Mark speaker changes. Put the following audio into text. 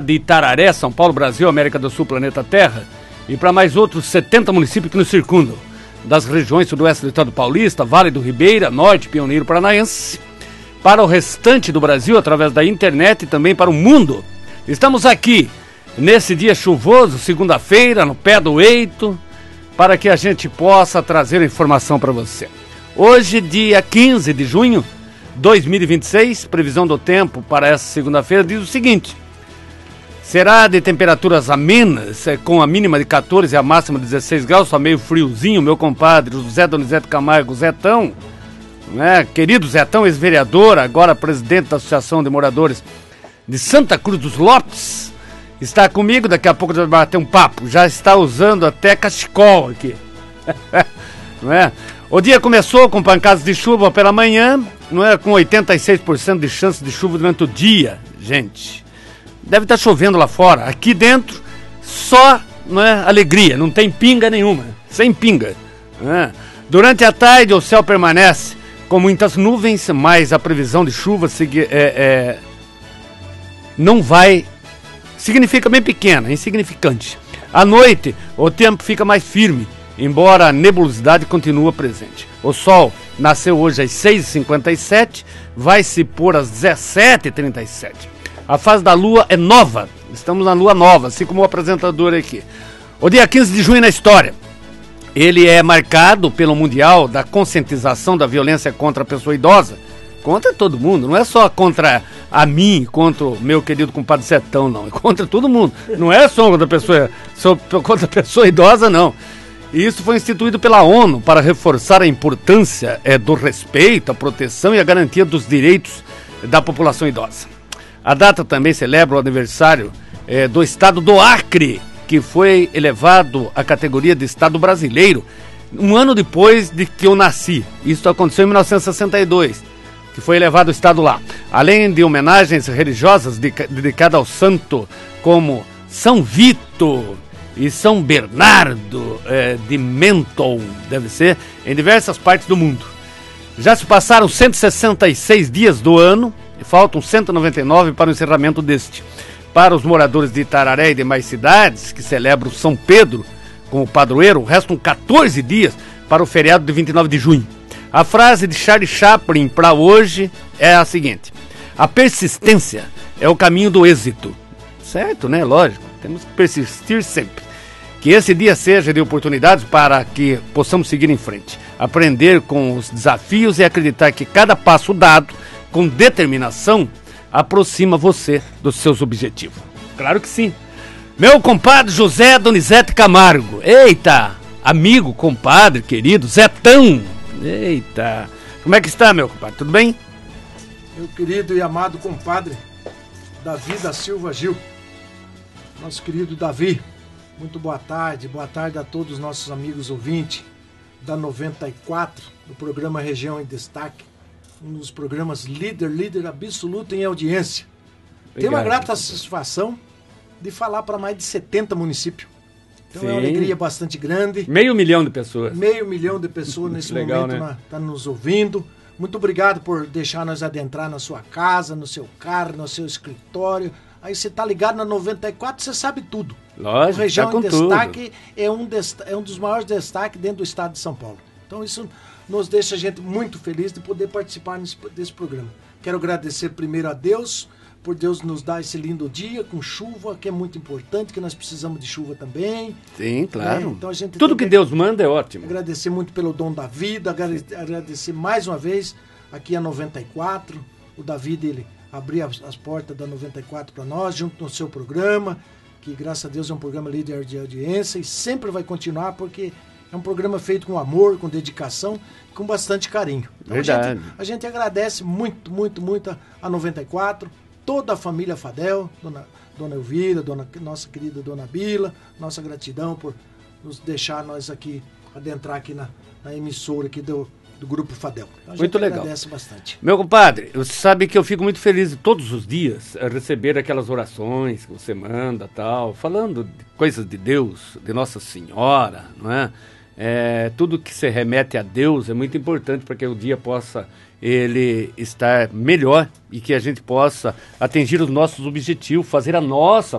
Speaker 1: de Itararé, São Paulo, Brasil, América do Sul, planeta Terra, e para mais outros 70 municípios que nos circundam, das regiões sudoeste do estado paulista, Vale do Ribeira, Norte, Pioneiro Paranaense, para o restante do Brasil, através da internet e também para o mundo. Estamos aqui, nesse dia chuvoso, segunda-feira, no pé do eito, para que a gente possa trazer informação para você. Hoje, dia 15 de junho de 2026, previsão do tempo para essa segunda-feira diz o seguinte: será de temperaturas amenas, com a mínima de 14 e a máxima de 16 graus, só meio friozinho, meu compadre José Donizete Camargo, Zetão, né? Querido Zetão, ex-vereador, agora presidente da Associação de Moradores de Santa Cruz dos Lopes, está comigo, daqui a pouco a gente vai bater um papo, já está usando até cachecol aqui, não é? O dia começou com pancadas de chuva pela manhã, não é? Com 86% de chance de chuva durante o dia, gente. Deve estar chovendo lá fora. Aqui dentro, só, não é, alegria, não tem pinga nenhuma, sem pinga. É. Durante a tarde, o céu permanece com muitas nuvens, mas a previsão de chuva não vai, significa bem pequena, insignificante. À noite, o tempo fica mais firme, embora a nebulosidade continue presente. O sol nasceu hoje às 6h57, vai se pôr às 17h37. A fase da lua é nova, estamos na lua nova, assim como o apresentador aqui. O dia 15 de junho na história, ele é marcado pelo Mundial da Conscientização da Violência contra a Pessoa Idosa, contra todo mundo, não é só contra a mim, contra o meu querido compadre Zetão, não, é contra todo mundo, não é só contra a pessoa idosa, não. E isso foi instituído pela ONU para reforçar a importância do respeito, a proteção e a garantia dos direitos da população idosa. A data também celebra o aniversário do estado do Acre, que foi elevado à categoria de estado brasileiro, um ano depois de que eu nasci. Isso aconteceu em 1962, que foi elevado o estado lá. Além de homenagens religiosas dedicadas ao santo como São Vito e São Bernardo de Menthol, deve ser, em diversas partes do mundo. Já se passaram 166 dias do ano e faltam 199 para o encerramento deste. Para os moradores de Itararé e demais cidades que celebram São Pedro como padroeiro, restam 14 dias para o feriado de 29 de junho. A frase de Charlie Chaplin para hoje é a seguinte: a persistência é o caminho do êxito. Certo, né? Lógico, temos que persistir sempre. Que esse dia seja de oportunidades para que possamos seguir em frente, aprender com os desafios e acreditar que cada passo dado com determinação aproxima você dos seus objetivos. Claro que sim. Meu compadre José Donizete Camargo. Eita, amigo, compadre, querido, Zetão. Eita, como é que está, meu compadre? Tudo bem?
Speaker 2: Meu querido e amado compadre Davi da Silva Gil, nosso querido Davi, muito boa tarde a todos os nossos amigos ouvintes da 94, do programa Região em Destaque, um dos programas líder absoluto em audiência. Tenho uma grata satisfação de falar para mais de 70 municípios. Então, sim, é uma alegria bastante grande.
Speaker 1: 500 mil de pessoas.
Speaker 2: 500 mil de pessoas nesse legal, momento, né? Tá nos ouvindo. Muito obrigado por deixar nós adentrar na sua casa, no seu carro, no seu escritório. Aí você tá ligado na 94, você sabe tudo.
Speaker 1: Lógico,
Speaker 2: o Região
Speaker 1: tá com
Speaker 2: em Destaque
Speaker 1: tudo.
Speaker 2: É um dos maiores destaques dentro do estado de São Paulo. Então isso nos deixa a gente muito feliz de poder participar desse programa. Quero agradecer primeiro a Deus, por Deus nos dar esse lindo dia com chuva, que é muito importante, que nós precisamos de chuva também.
Speaker 1: Sim, claro.
Speaker 2: Então a gente
Speaker 1: tudo que Deus manda é ótimo.
Speaker 2: Agradecer muito pelo dom da vida, agradecer mais uma vez aqui a 94, o Davi, ele abrir as portas da 94 para nós, junto no seu programa, que graças a Deus é um programa líder de audiência e sempre vai continuar, porque é um programa feito com amor, com dedicação, com bastante carinho. Então,
Speaker 1: verdade.
Speaker 2: A gente agradece muito a 94, toda a família Fadel, Dona Elvira, nossa querida Dona Bila, nossa gratidão por nos deixar nós aqui, adentrar aqui na emissora aqui do Grupo Fadel. Então, a gente
Speaker 1: muito legal.
Speaker 2: Agradece bastante.
Speaker 1: Meu compadre, você sabe que eu fico muito feliz de todos os dias receber aquelas orações que você manda, tal, falando de coisas de Deus, de Nossa Senhora, não é? Tudo que se remete a Deus é muito importante para que o dia possa ele estar melhor e que a gente possa atingir os nossos objetivos, fazer a nossa